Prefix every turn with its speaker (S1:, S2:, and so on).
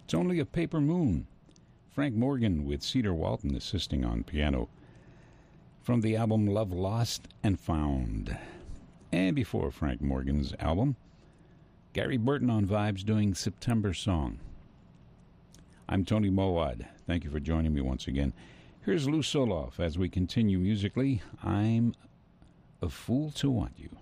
S1: It's Only a Paper Moon. Frank Morgan with Cedar Walton assisting on piano. From the album Love Lost and Found. And before Frank Morgan's album, Gary Burton on Vibes doing September Song. I'm Tony Mowad. Thank you for joining me once again. Here's Lou Soloff as we continue musically. I'm a Fool to Want You.